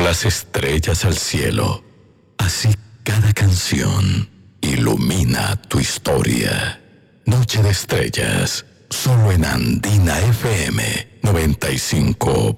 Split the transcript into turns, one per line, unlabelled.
las estrellas al cielo, así cada canción ilumina tu historia. Noche de Estrellas, solo en Andina FM 95.1.